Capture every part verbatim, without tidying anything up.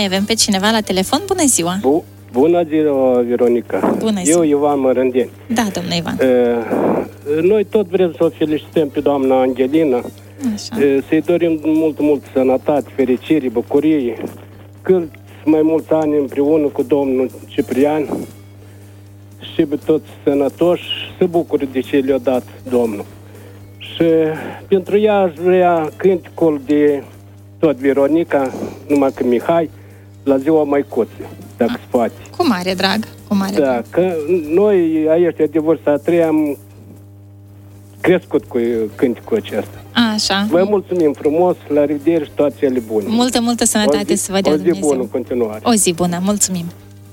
Mai avem pe cineva la telefon? Bună ziua! Bu- Bună ziua, Veronica! Bună ziua! Eu, Ivan Mărândeni. Da, domnule Ivan. Uh, noi tot vrem să o felicităm pe doamna Angelina. Așa. Uh, să-i dorim mult, mult sănătate, fericire, bucurie. Cât mai mulți ani împreună cu domnul Ciprian și pe toți sănătoși, se bucură de ce le-a dat domnul. Și pentru ea aș vrea cânticul de tot Veronica, numai că Mihai, la ziua Maicuței, dacă se poate. Cu mare drag, cu mare Da, drag. că noi aici de vârsta a treia am crescut cu cânticul acesta. Așa. Vă mulțumim frumos, la revedere și toate cele bune. Multă, multă sănătate să vă dea Dumnezeu. O zi bună în continuare. O zi bună, mulțumim.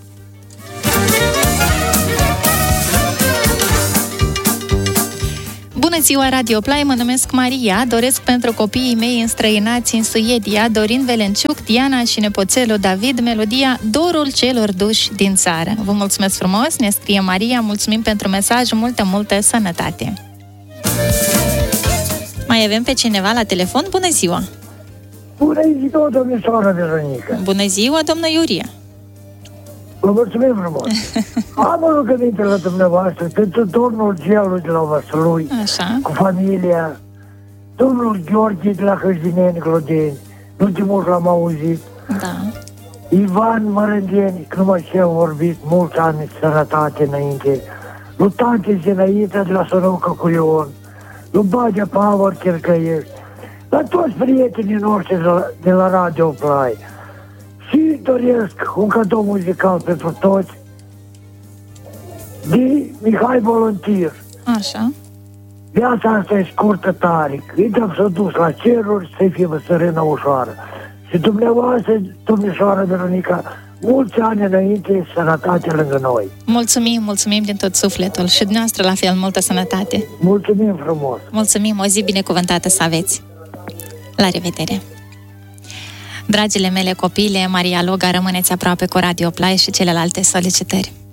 Bună ziua, Radio Play, mă numesc Maria, doresc pentru copiii mei înstrăinați în Suedia, Dorin Velenciuc, Diana și nepoțelul David, melodia Dorul celor duși din țară. Vă mulțumesc frumos, ne scrie Maria, mulțumim pentru mesaj, multă, multă sănătate. Mai avem pe cineva la telefon? Bună ziua! Bună ziua, domnișoară Veronica! Bună ziua, domnul Iurie! Vă mulțumim frumos! Am o rugăminte la dumneavoastră pentru domnul Gelu de la Vaslui, Așa. cu familia, domnul Gheorghe de la Hăjdineni, Clodeni, nu de mult l-am auzit, Da. Ivan Mărândeni, că numai ce au vorbit, mulți ani de sănătate înainte, lui tante Zenaita de la Sănăucă cu Leon, lui Bagea Pavel Chercăiești, la toți prietenii noștri de la, de la Radio Play. Și doresc un cadou muzical pentru toți de Mihai Voluntir. Așa. Viața asta e scurtă tare. Îi dăm să dus la ceruri, să fie sărână ușoară. Și dumneavoastră, domnișoară Veronica, mulți ani înainte, sănătate lângă noi. Mulțumim, mulțumim din tot sufletul și dumneavoastră la fel, multă sănătate. Mulțumim frumos! Mulțumim, o zi binecuvântată să aveți. La revedere! Dragile mele copile, Maria Loga, rămâneți aproape cu Radio Play și celelalte solicitări.